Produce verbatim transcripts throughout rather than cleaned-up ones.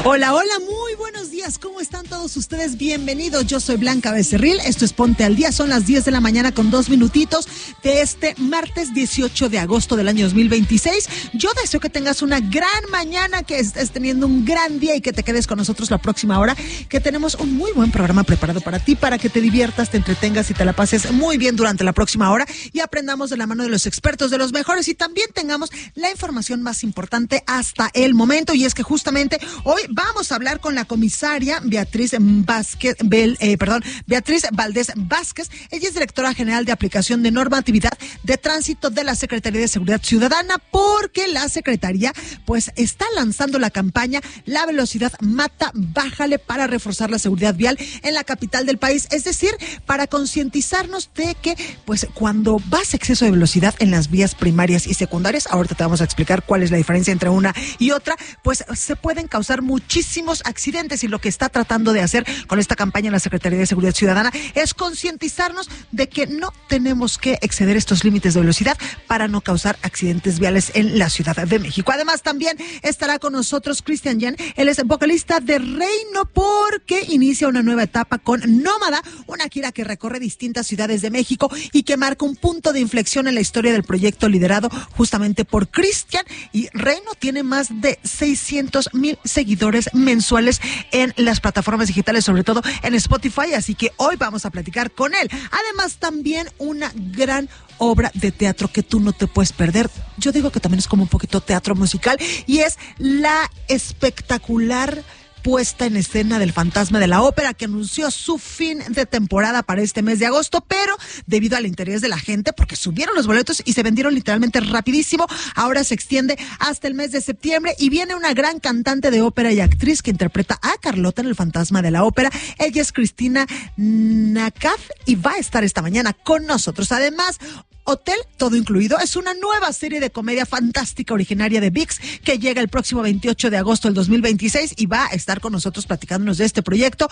Hola, hola, muy buenos días. ¿Cómo están todos ustedes? Bienvenidos. Yo soy Blanca Becerril. Esto es Ponte al Día. Son las diez de la mañana con dos minutitos de este martes dieciocho de agosto del año dos mil veintiséis. Yo deseo que tengas una gran mañana, que estés teniendo un gran día y que te quedes con nosotros la próxima hora, que tenemos un muy buen programa preparado para ti, para que te diviertas, te entretengas y te la pases muy bien durante la próxima hora y aprendamos de la mano de los expertos, de los mejores, y también tengamos la información más importante hasta el momento. Y es que justamente hoy vamos a hablar con la comisaria Beatriz Vázquez, Bel, eh, perdón, Beatriz Valdés Vázquez. Ella es directora general de aplicación de normatividad de tránsito de la Secretaría de Seguridad Ciudadana, porque la Secretaría pues está lanzando la campaña La Velocidad Mata, Bájale, para reforzar la seguridad vial en la capital del país. Es decir, para concientizarnos de que pues cuando vas a exceso de velocidad en las vías primarias y secundarias, ahorita te vamos a explicar cuál es la diferencia entre una y otra, pues se pueden causar muchísimos accidentes, y lo que está tratando de hacer con esta campaña la Secretaría de Seguridad Ciudadana es concientizarnos de que no tenemos que exceder estos límites de velocidad para no causar accidentes viales en la Ciudad de México. Además, también estará con nosotros Cristian Yen. Él es vocalista de Reino, porque inicia una nueva etapa con Nómada, una gira que recorre distintas ciudades de México y que marca un punto de inflexión en la historia del proyecto liderado justamente por Cristian. Y Reino tiene más de seiscientos mil seguidores mensuales en las plataformas digitales, sobre todo en Spotify, así que hoy vamos a platicar con él. Además, también una gran obra de teatro que tú no te puedes perder. Yo digo que también es como un poquito teatro musical, y es la espectacular puesta en escena del Fantasma de la Ópera, que anunció su fin de temporada para este mes de agosto, pero debido al interés de la gente, porque subieron los boletos y se vendieron literalmente rapidísimo, ahora se extiende hasta el mes de septiembre, y viene una gran cantante de ópera y actriz que interpreta a Carlota en el Fantasma de la Ópera. Ella es Cristina Nakaf y va a estar esta mañana con nosotros. Además, Hotel Todo Incluido es una nueva serie de comedia fantástica originaria de ViX que llega el próximo veintiocho de agosto del dos mil veintiséis, y va a estar con nosotros platicándonos de este proyecto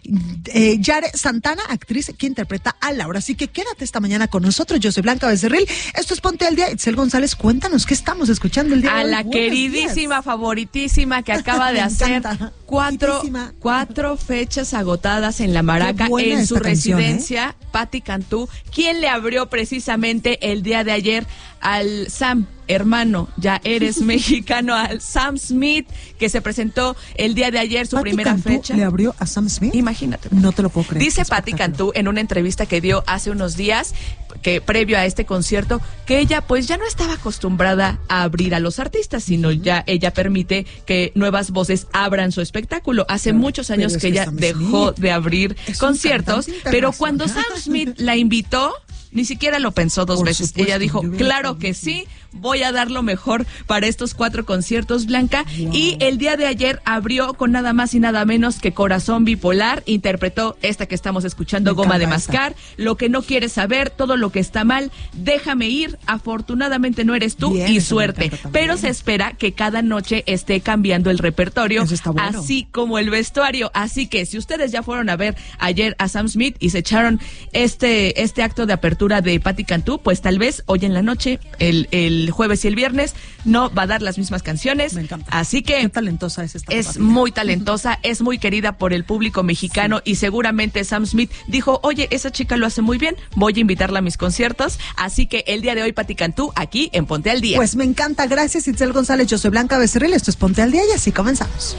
eh, Yare Santana, actriz que interpreta a Laura. Así que quédate esta mañana con nosotros. Yo soy Blanca Becerril. Esto es Ponte al Día. Itzel González, cuéntanos qué estamos escuchando el día de hoy. A la Buenos queridísima, días. favoritísima, que acaba de hacer cuatro, cuatro fechas agotadas en La Maraca, en su residencia, canción, ¿eh? Patti Cantú, quien le abrió precisamente el día de ayer al Sam, hermano, ya eres mexicano, al Sam Smith, que se presentó el día de ayer, su Patti primera Cantú fecha. ¿Le abrió a Sam Smith? Imagínate. No te lo puedo creer. Dice Patti Cantú en una entrevista que dio hace unos días, que previo a este concierto, que ella pues ya no estaba acostumbrada a abrir a los artistas, sino uh-huh. ya ella permite que nuevas voces abran su espectáculo. Hace claro, muchos años que, que ella Sam dejó Smith de abrir conciertos, pero cuando Sam Smith la invitó, ni siquiera lo pensó dos Por veces. Supuesto, ella dijo, claro que sí, voy a dar lo mejor para estos cuatro conciertos, Blanca. Wow. Y el día de ayer abrió con nada más y nada menos que Corazón Bipolar. Interpretó esta que estamos escuchando, Me Goma de Mascar, esta. Lo que no quieres saber, Todo lo que está mal, Déjame ir, Afortunadamente no eres tú, Bien, y Suerte. Pero se espera que cada noche esté cambiando el repertorio, bueno. así como el vestuario. Así que si ustedes ya fueron a ver ayer a Sam Smith y se echaron este, este acto de apertura de Patti Cantú, pues tal vez hoy en la noche, el, el jueves y el viernes, no va a dar las mismas canciones. Me encanta. Así que Qué talentosa es esta es Patti. muy talentosa, es muy querida por el público mexicano, sí. Y seguramente Sam Smith dijo, oye, esa chica lo hace muy bien, voy a invitarla a mis conciertos. Así que el día de hoy, Patti Cantú, aquí en Ponte al Día. Pues me encanta, gracias Itzel González. Yo soy Blanca Becerril, esto es Ponte al Día, y así comenzamos.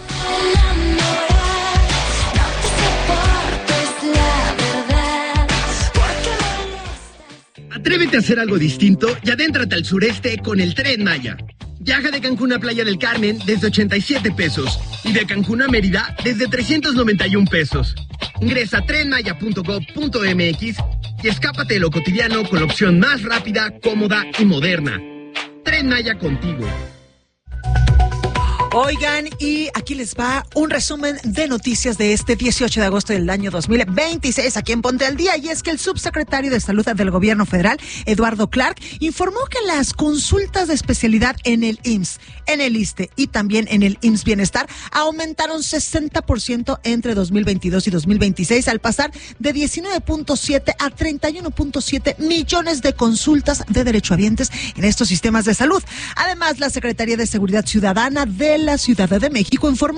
Atrévete a hacer algo distinto y adéntrate al sureste con el Tren Maya. Viaja de Cancún a Playa del Carmen desde ochenta y siete pesos y de Cancún a Mérida desde trescientos noventa y un pesos. Ingresa a tren maya punto gob punto eme equis y escápate de lo cotidiano con la opción más rápida, cómoda y moderna. Tren Maya contigo. Oigan, y aquí les va un resumen de noticias de este dieciocho de agosto del año dos mil veintiséis aquí en Ponte al Día. Y es que el subsecretario de Salud del Gobierno Federal, Eduardo Clark, informó que las consultas de especialidad en el I M S S, en el ISSSTE y también en el I M S S Bienestar aumentaron sesenta por ciento entre dos mil veintidós y dos mil veintiséis, al pasar de diecinueve punto siete a treinta y uno punto siete millones de consultas de derechohabientes en estos sistemas de salud. Además, la Secretaría de Seguridad Ciudadana de la Ciudad de México informó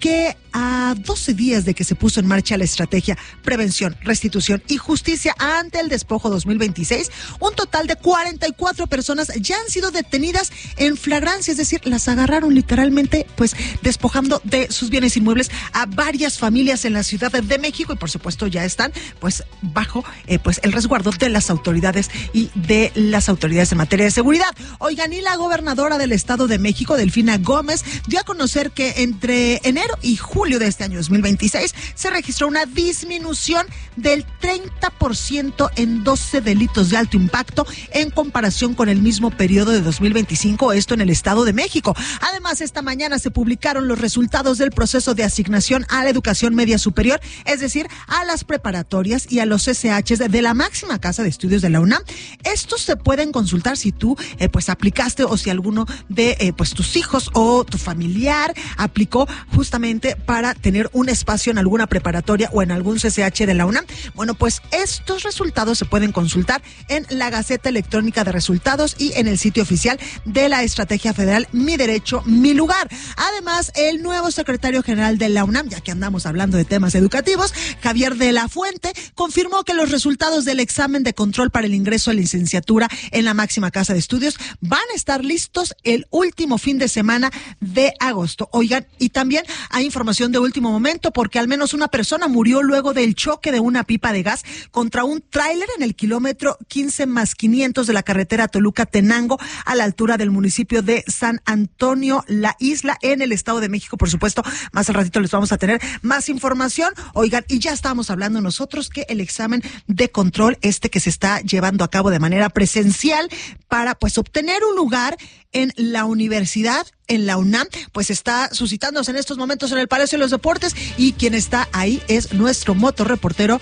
que a doce días de que se puso en marcha la estrategia Prevención, Restitución y Justicia ante el Despojo dos mil veintiséis, un total de cuarenta y cuatro personas ya han sido detenidas en flagrancia, es decir, las agarraron literalmente pues despojando de sus bienes inmuebles a varias familias en la Ciudad de México y por supuesto ya están pues bajo eh, pues el resguardo de las autoridades y de las autoridades en materia de seguridad. Oigan, y la gobernadora del Estado de México, Delfina Gómez, dio a conocer que entre enero y julio de este año dos mil veintiséis se registró una disminución del treinta por ciento en doce delitos de alto impacto en comparación con el mismo periodo de dos mil veinticinco, esto en el Estado de México. Además, esta mañana se publicaron los resultados del proceso de asignación a la educación media superior, es decir, a las preparatorias y a los C C Hs de la máxima casa de estudios de la UNAM. Estos se pueden consultar si tú eh, pues aplicaste o si alguno de eh, pues tus hijos o tu familiar aplicó justamente para tener un espacio en alguna preparatoria o en algún C C H de la UNAM. Bueno, pues estos resultados se pueden consultar en la Gaceta Electrónica de Resultados y en el sitio oficial de la Estrategia Federal Mi Derecho, Mi Lugar. Además, el nuevo secretario general de la UNAM, ya que andamos hablando de temas educativos, Javier de la Fuente, confirmó que los resultados del examen de control para el ingreso a licenciatura en la máxima casa de estudios van a estar listos el último fin de semana de agosto. Oigan, y también hay información de último momento porque al menos una persona murió luego del choque de una pipa de gas contra un tráiler en el kilómetro quince más quinientos de la carretera Toluca-Tenango a la altura del municipio de San Antonio, La Isla, en el Estado de México. Por supuesto, más al ratito les vamos a tener más información. Oigan, y ya estábamos hablando nosotros que el examen de control este que se está llevando a cabo de manera presencial para pues obtener un lugar en la universidad, en la UNAM, pues está suscitándose en estos momentos en el Palacio de los Deportes y quien está ahí es nuestro motorreportero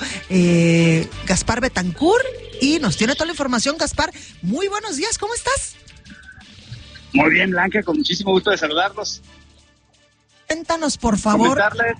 eh, Gaspar Betancourt y nos tiene toda la información. Gaspar, muy buenos días, ¿cómo estás? Muy bien, Blanca, con muchísimo gusto de saludarlos. Cuéntanos, por favor. Comentarles,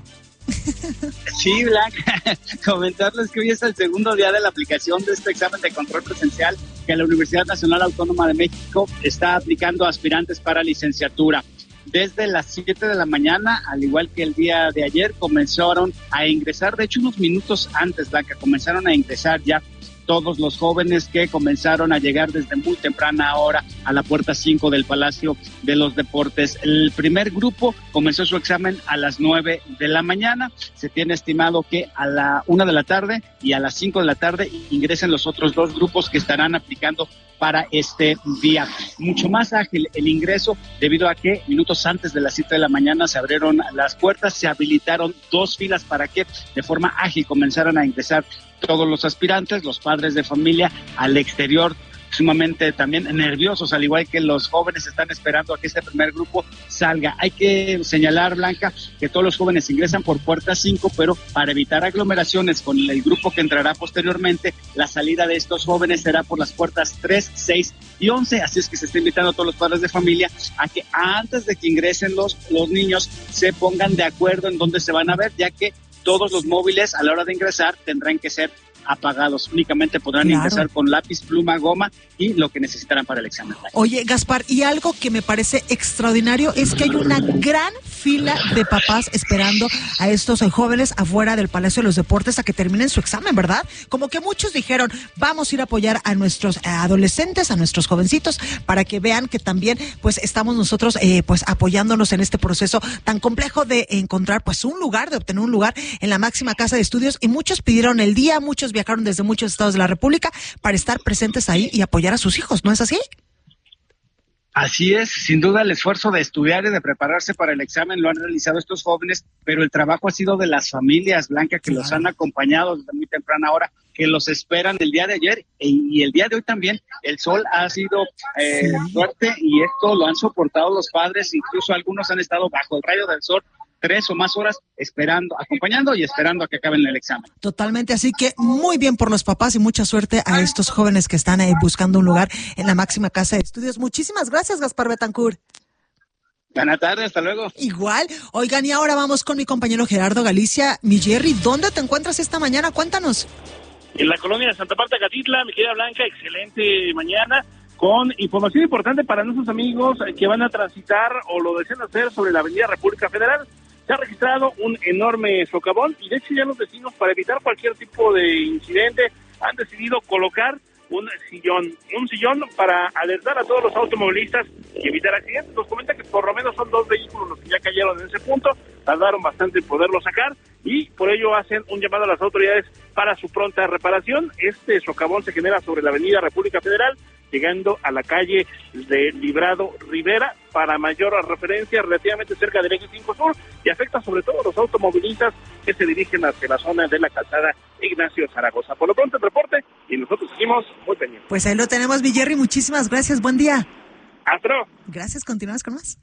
sí, Blanca, comentarles que hoy es el segundo día de la aplicación de este examen de control presencial que la Universidad Nacional Autónoma de México está aplicando a aspirantes para licenciatura. Desde las siete de la mañana, al igual que el día de ayer, comenzaron a ingresar, de hecho unos minutos antes, Blanca, comenzaron a ingresar ya todos los jóvenes que comenzaron a llegar desde muy temprana hora a la puerta cinco del Palacio de los Deportes. El primer grupo comenzó su examen a las nueve de la mañana. Se tiene estimado que a la una de la tarde y a las cinco de la tarde ingresen los otros dos grupos que estarán aplicando para este día. Mucho más ágil el ingreso debido a que minutos antes de las siete de la mañana se abrieron las puertas, se habilitaron dos filas para que de forma ágil comenzaran a ingresar todos los aspirantes, los padres de familia al exterior, sumamente también nerviosos, al igual que los jóvenes están esperando a que este primer grupo salga. Hay que señalar, Blanca, que todos los jóvenes ingresan por puerta cinco, pero para evitar aglomeraciones con el grupo que entrará posteriormente, la salida de estos jóvenes será por las puertas tres, seis y once, así es que se está invitando a todos los padres de familia a que antes de que ingresen los, los niños se pongan de acuerdo en dónde se van a ver, ya que todos los móviles a la hora de ingresar tendrán que ser apagados. Únicamente podrán claro. ingresar con lápiz, pluma, goma y lo que necesitarán para el examen. Oye, Gaspar, y algo que me parece extraordinario es que hay una gran fila de papás esperando a estos jóvenes afuera del Palacio de los Deportes a que terminen su examen, ¿verdad? Como que muchos dijeron, vamos a ir a apoyar a nuestros adolescentes, a nuestros jovencitos, para que vean que también pues estamos nosotros eh, pues apoyándonos en este proceso tan complejo de encontrar pues un lugar, de obtener un lugar en la máxima casa de estudios, y muchos pidieron el día, muchos viajaron desde muchos estados de la República para estar presentes ahí y apoyar a sus hijos, ¿no es así? Así es, sin duda el esfuerzo de estudiar y de prepararse para el examen lo han realizado estos jóvenes, pero el trabajo ha sido de las familias, Blanca, que claro. los han acompañado desde muy temprana hora, que los esperan el día de ayer y el día de hoy también. El sol ha sido eh, sí. fuerte y esto lo han soportado los padres, incluso algunos han estado bajo el rayo del sol tres o más horas esperando, acompañando y esperando a que acaben el examen. Totalmente, así que muy bien por los papás y mucha suerte a estos jóvenes que están ahí buscando un lugar en la máxima casa de estudios. Muchísimas gracias, Gaspar Betancourt. Buenas tardes, hasta luego. Igual, oigan, y ahora vamos con mi compañero Gerardo Galicia. Mi Jerry, ¿dónde te encuentras esta mañana? Cuéntanos. En la colonia de Santa Marta, Catitla, mi querida Blanca, excelente mañana, con información importante para nuestros amigos que van a transitar o lo desean hacer sobre la avenida República Federal. se ha registrado un enorme socavón y de hecho ya los vecinos, para evitar cualquier tipo de incidente, han decidido colocar un sillón, un sillón para alertar a todos los automovilistas y evitar accidentes. Nos comenta que por lo menos son dos vehículos los que ya cayeron en ese punto, tardaron bastante en poderlo sacar y por ello hacen un llamado a las autoridades para su pronta reparación. Este socavón se genera sobre la avenida República Federal, llegando a la calle de Librado Rivera, para mayor referencia, relativamente cerca del eje cinco Sur, y afecta sobre todo a los automovilistas que se dirigen hacia la zona de la calzada Ignacio Zaragoza. Por lo pronto el reporte, y nosotros seguimos muy pendientes. Pues ahí lo tenemos, Villerri, muchísimas gracias, buen día. Hasta luego. Gracias, continuamos con más.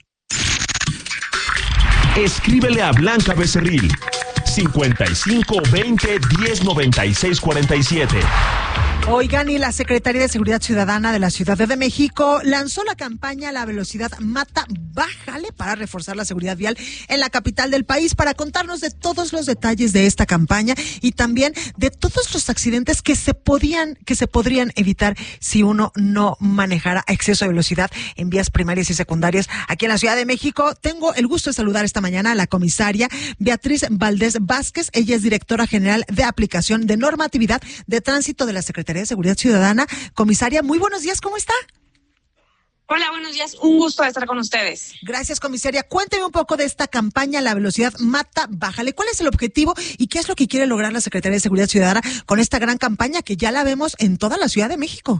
Escríbele a Blanca Becerril, cincuenta y cinco veinte diez noventa y seis cuarenta y siete. Oigan, y la Secretaría de Seguridad Ciudadana de la Ciudad de México lanzó la campaña La Velocidad Mata, Bájale, para reforzar la seguridad vial en la capital del país. Para contarnos de todos los detalles de esta campaña y también de todos los accidentes que se podían, que se podrían evitar si uno no manejara a exceso de velocidad en vías primarias y secundarias aquí en la Ciudad de México, tengo el gusto de saludar esta mañana a la comisaria Beatriz Valdés Vázquez. Ella es directora general de aplicación de normatividad de tránsito de la Secretaría de Seguridad Ciudadana. Comisaria, muy buenos días, ¿cómo está? Hola, buenos días, un gusto de estar con ustedes. Gracias, comisaria. Cuénteme un poco de esta campaña La Velocidad Mata, Bájale. ¿Cuál es el objetivo y qué es lo que quiere lograr la Secretaría de Seguridad Ciudadana con esta gran campaña que ya la vemos en toda la Ciudad de México?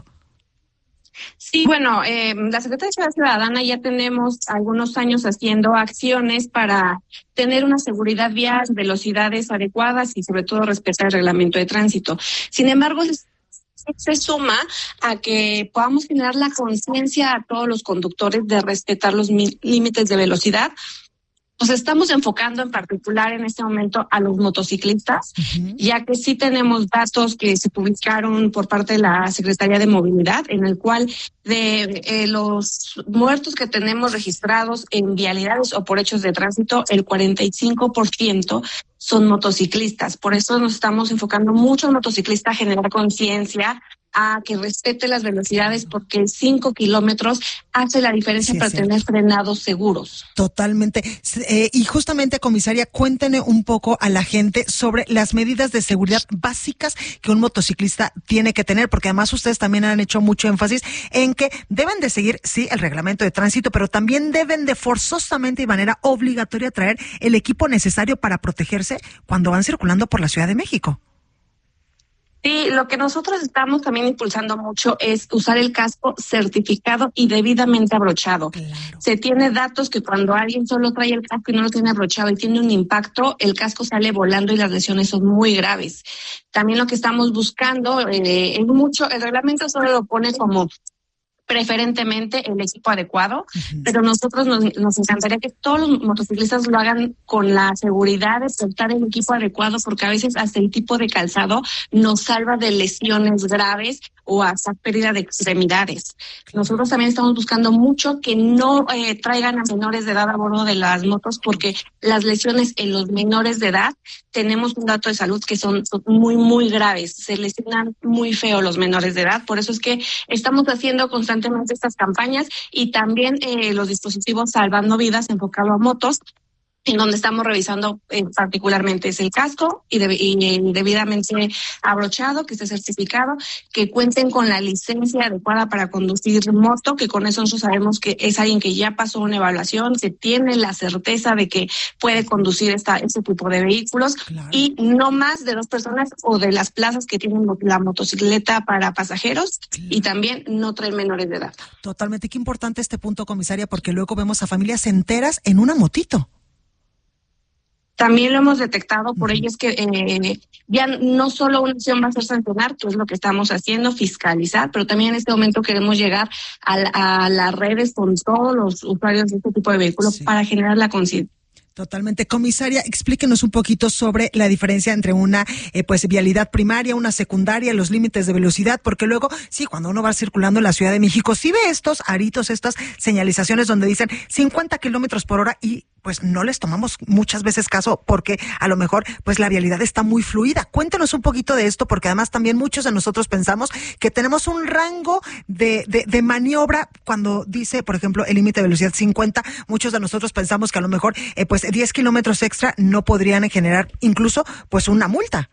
Sí, bueno, eh, la Secretaría de Seguridad Ciudadana ya tenemos algunos años haciendo acciones para tener una seguridad vial, velocidades adecuadas y sobre todo respetar el reglamento de tránsito. Sin embargo, se suma a que podamos generar la conciencia a todos los conductores de respetar los límites de velocidad. Nos estamos enfocando en particular en este momento a los motociclistas, uh-huh. ya que sí tenemos datos que se publicaron por parte de la Secretaría de Movilidad, en el cual de eh, los muertos que tenemos registrados en vialidades o por hechos de tránsito, el cuarenta y cinco por ciento son motociclistas. Por eso nos estamos enfocando mucho en motociclistas, a generar conciencia, a que respete las velocidades, porque cinco kilómetros hace la diferencia sí, para sí. tener frenados seguros. Totalmente. Eh, y justamente, comisaria, cuéntene un poco a la gente sobre las medidas de seguridad básicas que un motociclista tiene que tener, porque además ustedes también han hecho mucho énfasis en que deben de seguir, sí, el reglamento de tránsito, pero también deben de forzosamente y de manera obligatoria traer el equipo necesario para protegerse cuando van circulando por la Ciudad de México. Sí, lo que nosotros estamos también impulsando mucho es usar el casco certificado y debidamente abrochado. Claro. Se tiene datos que cuando alguien solo trae el casco y no lo tiene abrochado y tiene un impacto, el casco sale volando y las lesiones son muy graves. También lo que estamos buscando, eh, es mucho, el reglamento solo lo pone como preferentemente el equipo adecuado, uh-huh. pero nosotros nos, nos encantaría que todos los motociclistas lo hagan con la seguridad de portar el equipo adecuado, porque a veces hasta el tipo de calzado nos salva de lesiones graves o hasta pérdida de extremidades. Nosotros también estamos buscando mucho que no eh, traigan a menores de edad a bordo de las motos, porque las lesiones en los menores de edad, tenemos un dato de salud que son, son muy, muy graves. Se lesionan muy feo los menores de edad. Por eso es que estamos haciendo constantemente estas campañas y también eh, los dispositivos Salvando Vidas enfocado a motos, en donde estamos revisando eh, particularmente es el casco y, de, y debidamente abrochado, que esté certificado, que cuenten con la licencia adecuada para conducir moto, que con eso nosotros sabemos que es alguien que ya pasó una evaluación, que tiene la certeza de que puede conducir esta, este tipo de vehículos, claro. y no más de dos personas o de las plazas que tienen la motocicleta para pasajeros, claro. y también no traen menores de edad. Totalmente, qué importante este punto, comisaria, porque luego vemos a familias enteras en una motito. También lo hemos detectado, por ello es que eh, ya no solo una acción va a ser sancionar, que es lo que estamos haciendo, fiscalizar, pero también en este momento queremos llegar a, a las redes con todos los usuarios de este tipo de vehículos, sí. para generar la conciencia. Totalmente. Comisaria, explíquenos un poquito sobre la diferencia entre una eh, pues vialidad primaria, una secundaria, los límites de velocidad, porque luego, sí, cuando uno va circulando en la Ciudad de México, sí ve estos aritos, estas señalizaciones donde dicen cincuenta kilómetros por hora y pues no les tomamos muchas veces caso porque a lo mejor pues la vialidad está muy fluida. Cuéntenos un poquito de esto, porque además también muchos de nosotros pensamos que tenemos un rango de, de, de maniobra cuando dice, por ejemplo, el límite de velocidad cincuenta. Muchos de nosotros pensamos que a lo mejor eh, pues diez kilómetros extra no podrían generar incluso pues una multa.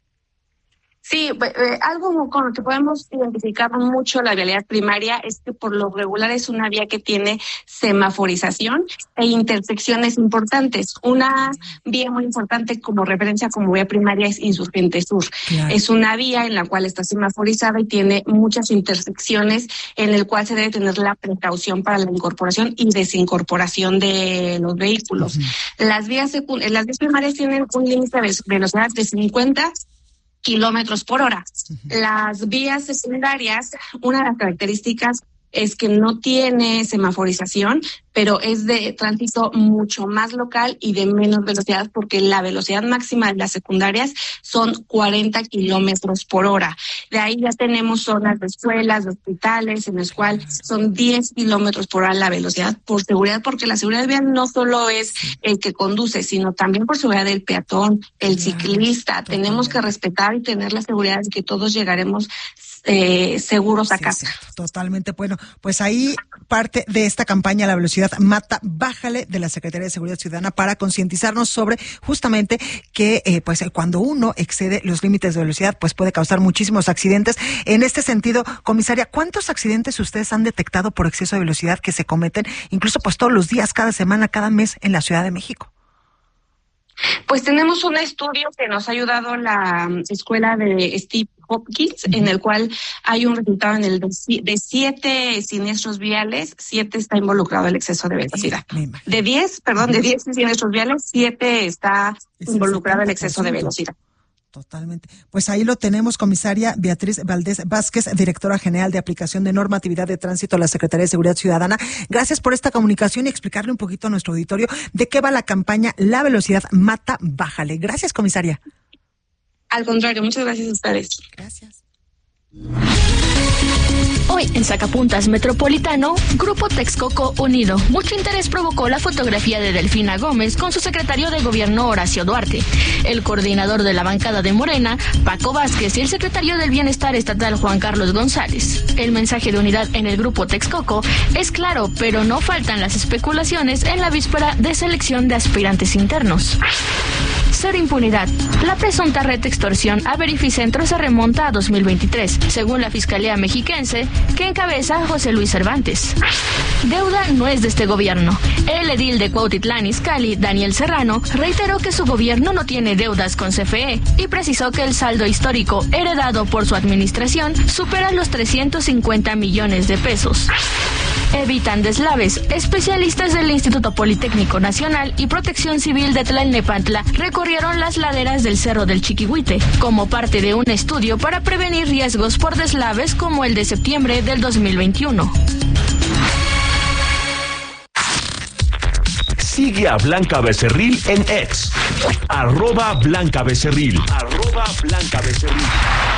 Sí, eh, algo con lo que podemos identificar mucho la vialidad primaria es que por lo regular es una vía que tiene semaforización e intersecciones importantes. Una vía muy importante como referencia como vía primaria es Insurgente Sur. Claro. Es una vía en la cual está semaforizada y tiene muchas intersecciones en el cual se debe tener la precaución para la incorporación y desincorporación de los vehículos. Uh-huh. Las vías secu- las vías primarias tienen un límite de velocidad de cincuenta kilómetros por hora. Uh-huh. Las vías secundarias, una de las características es que no tiene semaforización, pero es de tránsito mucho más local y de menos velocidad, porque la velocidad máxima de las secundarias son cuarenta kilómetros por hora. De ahí ya tenemos zonas de escuelas, de hospitales, en las cuales son diez kilómetros por hora la velocidad por seguridad, porque la seguridad vial no solo es el que conduce, sino también por seguridad del peatón, el ciclista. Tenemos que respetar y tener la seguridad de que todos llegaremos Eh, seguros a sí, casa. Sí, totalmente. Bueno, pues ahí parte de esta campaña La Velocidad Mata, bájale, de la Secretaría de Seguridad Ciudadana, para concientizarnos sobre justamente que eh, pues cuando uno excede los límites de velocidad pues puede causar muchísimos accidentes. En este sentido, comisaria, ¿cuántos accidentes ustedes han detectado por exceso de velocidad que se cometen incluso pues todos los días, cada semana, cada mes en la Ciudad de México? Pues tenemos un estudio que nos ha ayudado la um, escuela de Steve Hopkins, uh-huh. en el cual hay un resultado en el de, de siete siniestros viales, siete está involucrado el exceso de velocidad. De diez, perdón, de diez siniestros viales, siete está involucrado el exceso de velocidad. Totalmente. Pues ahí lo tenemos, comisaria Beatriz Valdés Vázquez, directora general de aplicación de normatividad de tránsito a la Secretaría de Seguridad Ciudadana. Gracias por esta comunicación y explicarle un poquito a nuestro auditorio de qué va la campaña La Velocidad Mata, bájale. Gracias, comisaria. Al contrario, muchas gracias a ustedes. Gracias. Hoy en Sacapuntas Metropolitano, Grupo Texcoco unido. Mucho interés provocó la fotografía de Delfina Gómez con su secretario de Gobierno Horacio Duarte, el coordinador de la bancada de Morena, Paco Vázquez, y el secretario del Bienestar Estatal, Juan Carlos González. El mensaje de unidad en el Grupo Texcoco es claro, pero no faltan las especulaciones en la víspera de selección de aspirantes internos. Cero impunidad. La presunta red de extorsión a Verificentro se remonta a dos mil veintitrés, según la Fiscalía Mexiquense, que encabeza José Luis Cervantes. Deuda no es de este gobierno. El edil de Cuautitlán Izcalli, Daniel Serrano, reiteró que su gobierno no tiene deudas con C F E y precisó que el saldo histórico heredado por su administración supera los trescientos cincuenta millones de pesos. Evitan deslaves. Especialistas del Instituto Politécnico Nacional y Protección Civil de Tlalnepantla recorrieron las laderas del Cerro del Chiquihuite como parte de un estudio para prevenir riesgos por deslaves como el de septiembre del dos mil veintiuno. Sigue a Blanca Becerril en X, arroba Blanca Becerril, arroba Blanca Becerril.